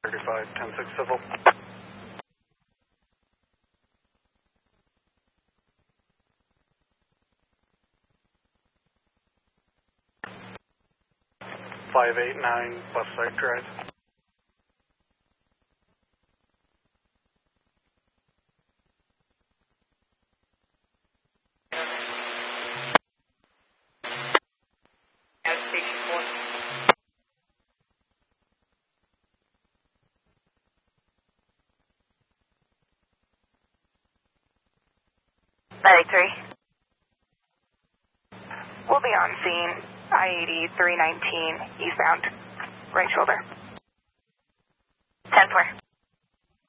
35, 10-6 civil. .589 West Side Drive. Station 4. .93. We'll be on scene. I-80 319 eastbound. Right shoulder. 10-4.